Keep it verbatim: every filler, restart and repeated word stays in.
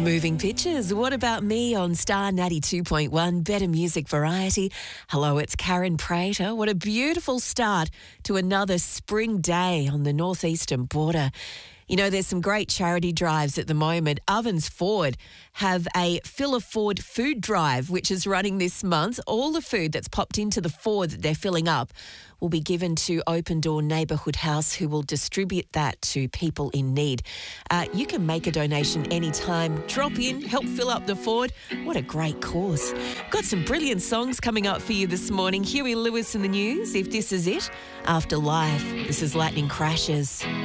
Moving Pictures, What About Me on Star ninety-two point one, Better Music Variety. Hello, it's Karen Prater. What a beautiful start to another spring day on the northeastern border. You know, there's some great charity drives at the moment. Ovens Ford have a Fill a Ford food drive, which is running this month. All the food that's popped into the Ford that they're filling up will be given to Open Door Neighbourhood House, who will distribute that to people in need. Uh, you can make a donation anytime. Drop in, help fill up the Ford. What a great cause. Got some brilliant songs coming up for you this morning. Huey Lewis in the news, If This Is It. After Life, this is Lightning Crashes.